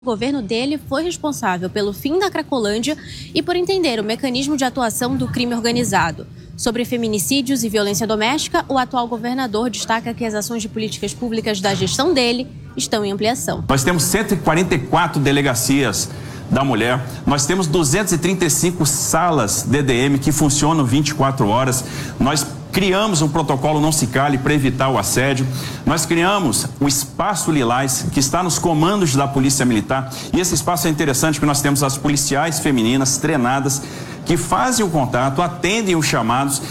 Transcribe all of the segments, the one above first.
O governo dele foi responsável pelo fim da Cracolândia e por entender o mecanismo de atuação do crime organizado. Sobre feminicídios e violência doméstica, o atual governador destaca que as ações de políticas públicas da gestão dele estão em ampliação. Nós temos 144 delegacias da mulher, nós temos 235 salas DDM que funcionam 24 horas, nós criamos um protocolo Não Se Cale para evitar o assédio. Nós criamos o Espaço Lilás, que está nos comandos da Polícia Militar. E esse espaço é interessante porque nós temos as policiais femininas treinadas que fazem o contato, atendem os chamados.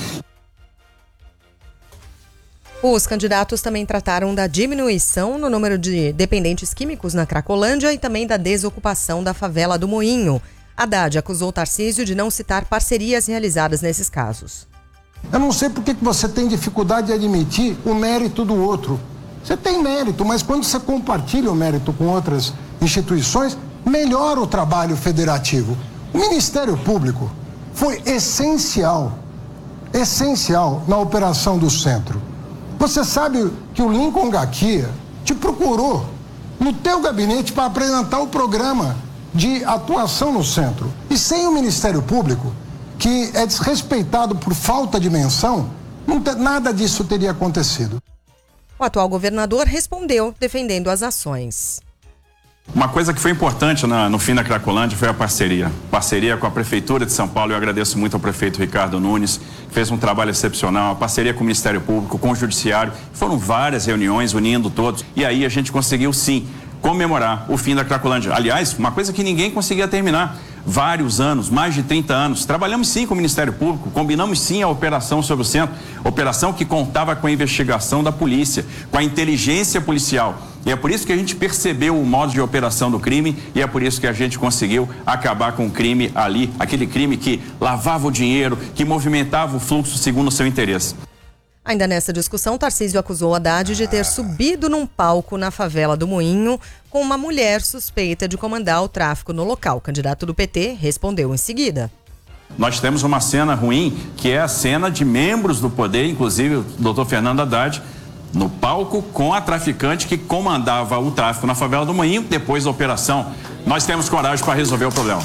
Os candidatos também trataram da diminuição no número de dependentes químicos na Cracolândia e também da desocupação da favela do Moinho. Haddad acusou Tarcísio de não citar parcerias realizadas nesses casos. Eu não sei por que você tem dificuldade de admitir o mérito do outro. Você tem mérito, mas quando você compartilha o mérito com outras instituições, melhora o trabalho federativo. O Ministério Público foi essencial na operação do centro. Você sabe que o Lincoln Gakia te procurou no teu gabinete para apresentar o programa de atuação no centro. E sem o Ministério Público, que é desrespeitado por falta de menção, nada disso teria acontecido. O atual governador respondeu defendendo as ações. Uma coisa que foi importante no fim da Cracolândia foi a parceria. Parceria com a Prefeitura de São Paulo. Eu agradeço muito ao prefeito Ricardo Nunes, que fez um trabalho excepcional. A parceria com o Ministério Público, com o Judiciário. Foram várias reuniões unindo todos. E aí a gente conseguiu, sim, comemorar o fim da Cracolândia. Aliás, uma coisa que ninguém conseguia terminar. Vários anos, mais de 30 anos. Trabalhamos sim com o Ministério Público, combinamos sim a operação sobre o centro, operação que contava com a investigação da polícia, com a inteligência policial. E é por isso que a gente percebeu o modo de operação do crime e é por isso que a gente conseguiu acabar com o crime ali, aquele crime que lavava o dinheiro, que movimentava o fluxo segundo o seu interesse. Ainda nessa discussão, Tarcísio acusou Haddad de ter subido num palco na favela do Moinho com uma mulher suspeita de comandar o tráfico no local. O candidato do PT respondeu em seguida. Nós temos uma cena ruim, que é a cena de membros do poder, inclusive o doutor Fernando Haddad, no palco com a traficante que comandava o tráfico na favela do Moinho depois da operação. Nós temos coragem para resolver o problema.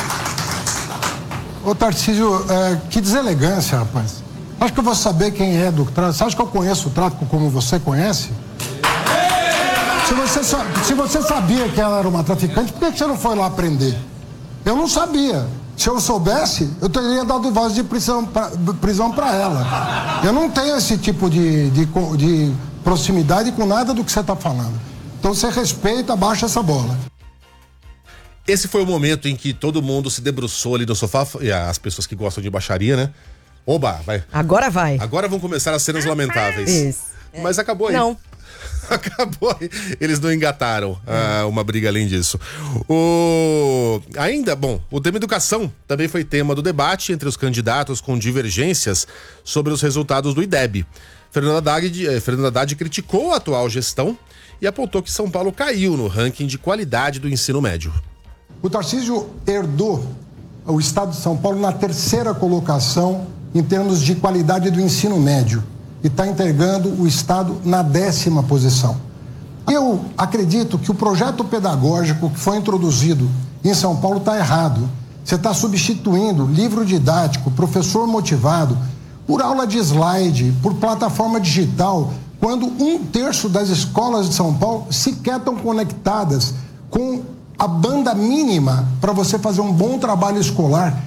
Ô Tarcísio, que deselegância, rapaz. Acho que eu vou saber quem é do tráfico. Você acha que eu conheço o tráfico como você conhece? Se você sabia que ela era uma traficante, por que você não foi lá prender? Eu não sabia. Se eu soubesse, eu teria dado voz de prisão para ela. Eu não tenho esse tipo de proximidade com nada do que você está falando. Então você respeita, abaixa essa bola. Esse foi o momento em que todo mundo se debruçou ali no sofá, e as pessoas que gostam de baixaria, né? Oba, vai. Agora vai. Agora vão começar as cenas lamentáveis. Isso. Mas acabou aí. Não. Acabou aí. Eles não engataram uma briga além disso. Ainda, bom, o tema educação também foi tema do debate entre os candidatos com divergências sobre os resultados do IDEB. Fernando Haddad criticou a atual gestão e apontou que São Paulo caiu no ranking de qualidade do ensino médio. O Tarcísio herdou o estado de São Paulo na 3ª colocação em termos de qualidade do ensino médio e está entregando o estado na 10ª posição. Eu acredito que o projeto pedagógico que foi introduzido em São Paulo está errado. Você está substituindo livro didático, professor motivado, por aula de slide, por plataforma digital, quando 1/3 das escolas de São Paulo sequer estão conectadas com a banda mínima para você fazer um bom trabalho escolar.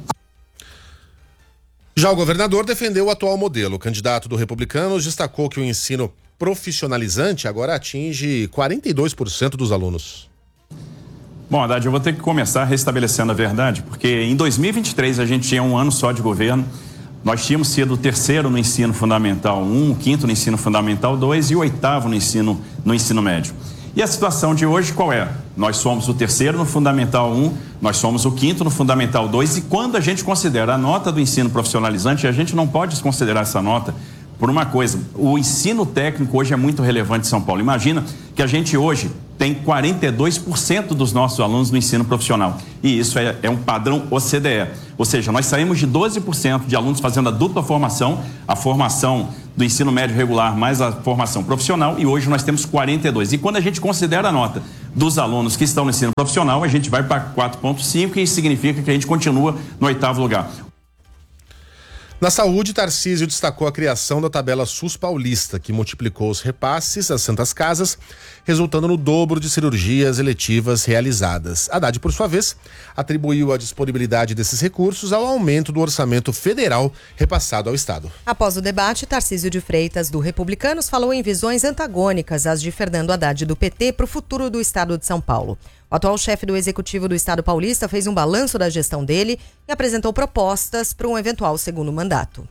Já o governador defendeu o atual modelo. O candidato do Republicanos destacou que o ensino profissionalizante agora atinge 42% dos alunos. Bom, Haddad, eu vou ter que começar restabelecendo a verdade, porque em 2023 a gente tinha um ano só de governo. Nós tínhamos sido o 3º no ensino fundamental 1, o 5º no ensino fundamental 2 e o 8º no ensino médio. E a situação de hoje qual é? Nós somos o 3º no Fundamental 1, nós somos o 5º no Fundamental 2 e quando a gente considera a nota do ensino profissionalizante, a gente não pode desconsiderar essa nota por uma coisa. O ensino técnico hoje é muito relevante em São Paulo. Imagina que a gente hoje tem 42% dos nossos alunos no ensino profissional. E isso é um padrão OCDE. Ou seja, nós saímos de 12% de alunos fazendo a dupla formação, a formação do ensino médio regular mais a formação profissional, e hoje nós temos 42%. E quando a gente considera a nota dos alunos que estão no ensino profissional, a gente vai para 4,5, e isso significa que a gente continua no 8º lugar. Na saúde, Tarcísio destacou a criação da tabela SUS paulista, que multiplicou os repasses às Santas Casas, resultando no dobro de cirurgias eletivas realizadas. Haddad, por sua vez, atribuiu a disponibilidade desses recursos ao aumento do orçamento federal repassado ao Estado. Após o debate, Tarcísio de Freitas, do Republicanos, falou em visões antagônicas às de Fernando Haddad, do PT, para o futuro do Estado de São Paulo. O atual chefe do Executivo do Estado paulista fez um balanço da gestão dele e apresentou propostas para um eventual segundo mandato.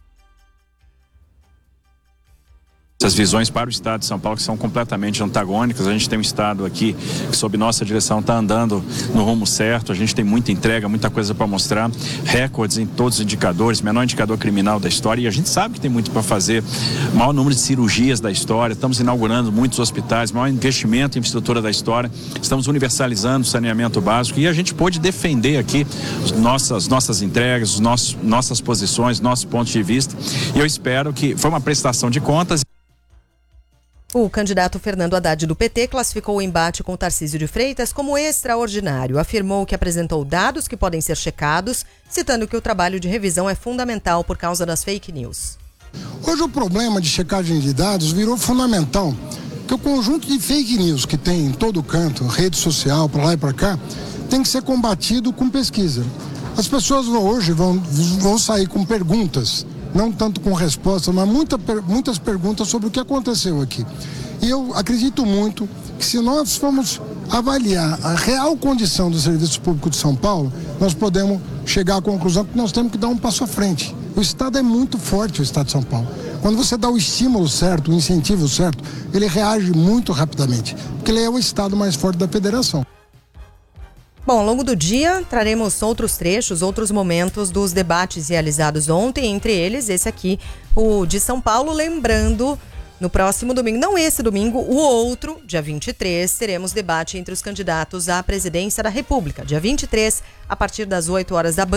Essas visões para o Estado de São Paulo que são completamente antagônicas. A gente tem um Estado aqui que, sob nossa direção, está andando no rumo certo. A gente tem muita entrega, muita coisa para mostrar, recordes em todos os indicadores, menor indicador criminal da história, e a gente sabe que tem muito para fazer. Maior número de cirurgias da história, estamos inaugurando muitos hospitais, maior investimento em infraestrutura da história, estamos universalizando o saneamento básico, e a gente pôde defender aqui nossas entregas, nossas posições, nossos pontos de vista, e eu espero que foi uma prestação de contas. O candidato Fernando Haddad, do PT, classificou o embate com Tarcísio de Freitas como extraordinário. Afirmou que apresentou dados que podem ser checados, citando que o trabalho de revisão é fundamental por causa das fake news. Hoje o problema de checagem de dados virou fundamental, que o conjunto de fake news que tem em todo canto, rede social, para lá e para cá, tem que ser combatido com pesquisa. As pessoas hoje vão sair com perguntas, não tanto com respostas, mas muitas perguntas sobre o que aconteceu aqui. E eu acredito muito que, se nós formos avaliar a real condição do serviço público de São Paulo, nós podemos chegar à conclusão que nós temos que dar um passo à frente. O Estado é muito forte, o Estado de São Paulo. Quando você dá o estímulo certo, o incentivo certo, ele reage muito rapidamente, porque ele é o Estado mais forte da federação. Bom, ao longo do dia, traremos outros trechos, outros momentos dos debates realizados ontem, entre eles esse aqui, o de São Paulo, lembrando, no próximo domingo, não esse domingo, o outro, dia 23, teremos debate entre os candidatos à presidência da República. Dia 23, a partir das 8 horas das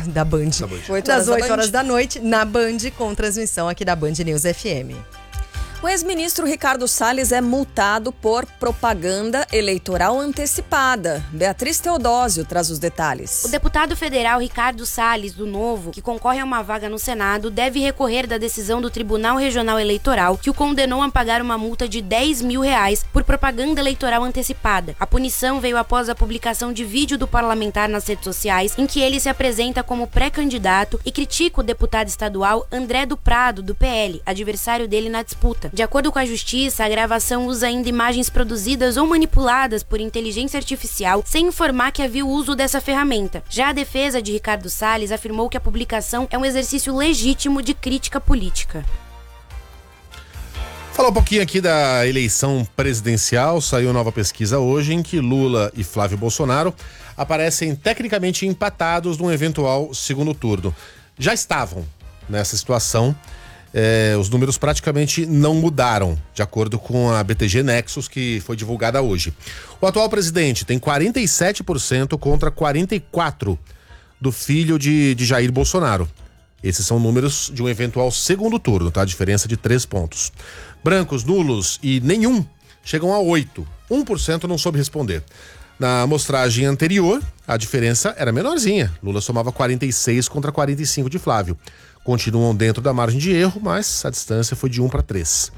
8 horas da noite, na Band, com transmissão aqui da Band News FM. O ex-ministro Ricardo Salles é multado por propaganda eleitoral antecipada. Beatriz Teodósio traz os detalhes. O deputado federal Ricardo Salles, do Novo, que concorre a uma vaga no Senado, deve recorrer da decisão do Tribunal Regional Eleitoral, que o condenou a pagar uma multa de R$10 mil por propaganda eleitoral antecipada. A punição veio após a publicação de vídeo do parlamentar nas redes sociais, em que ele se apresenta como pré-candidato e critica o deputado estadual André do Prado, do PL, adversário dele na disputa. De acordo com a Justiça, a gravação usa ainda imagens produzidas ou manipuladas por inteligência artificial, sem informar que havia o uso dessa ferramenta. Já a defesa de Ricardo Salles afirmou que a publicação é um exercício legítimo de crítica política. Falar um pouquinho aqui da eleição presidencial. Saiu nova pesquisa hoje em que Lula e Flávio Bolsonaro aparecem tecnicamente empatados num eventual segundo turno. Já estavam nessa situação. Os números praticamente não mudaram, de acordo com a BTG Nexus, que foi divulgada hoje. O atual presidente tem 47% contra 44% do filho de Jair Bolsonaro. Esses são números de um eventual segundo turno, tá? A diferença de 3 pontos. Brancos, nulos e nenhum chegam a 8%. 1% não soube responder. Na amostragem anterior, a diferença era menorzinha. Lula somava 46 contra 45 de Flávio. Continuam dentro da margem de erro, mas a distância foi de 1 para 3.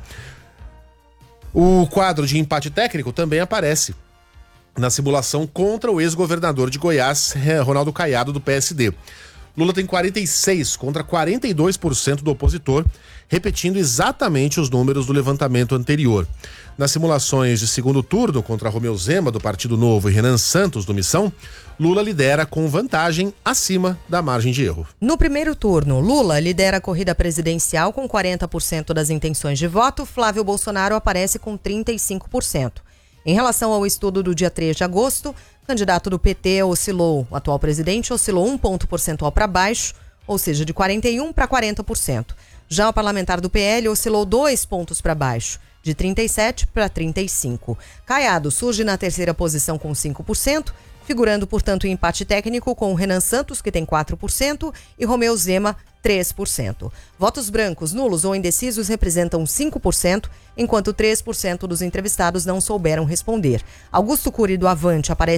O quadro de empate técnico também aparece na simulação contra o ex-governador de Goiás, Ronaldo Caiado, do PSD. Lula tem 46 contra 42% do opositor, repetindo exatamente os números do levantamento anterior. Nas simulações de segundo turno contra Romeu Zema, do Partido Novo, e Renan Santos, do Missão, Lula lidera com vantagem acima da margem de erro. No primeiro turno, Lula lidera a corrida presidencial com 40% das intenções de voto, Flávio Bolsonaro aparece com 35%. Em relação ao estudo do dia 3 de agosto, o candidato do PT o atual presidente oscilou 1 ponto percentual para baixo, ou seja, de 41% para 40%. Já o parlamentar do PL oscilou 2 pontos para baixo, de 37% para 35%. Caiado surge na terceira posição com 5%, figurando, portanto, em empate técnico com o Renan Santos, que tem 4%, e Romeu Zema 3%. Votos brancos, nulos ou indecisos representam 5%, enquanto 3% dos entrevistados não souberam responder. Augusto Cury, do Avante, aparece